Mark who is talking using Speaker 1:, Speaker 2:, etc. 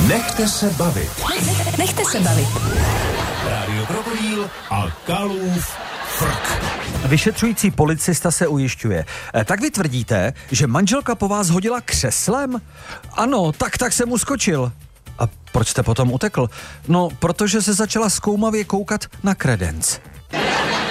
Speaker 1: Nechte se bavit.
Speaker 2: Nechte se bavit.
Speaker 1: Rádio Krokodýl a Kalův frk.
Speaker 3: Vyšetřující policista se ujišťuje. Tak vy tvrdíte, že manželka po vás hodila křeslem? Ano, tak jsem uskočil. A proč jste potom utekl? No, protože se začala zkoumavě koukat na kredenc.